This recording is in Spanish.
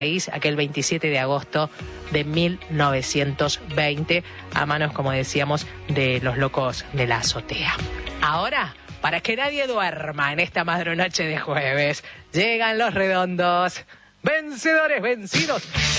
aquel 27 de agosto de 1920, a manos, como decíamos, de los locos de la azotea. Ahora, para que nadie duerma en esta madrunoche de jueves, llegan los redondos, vencedores vencidos.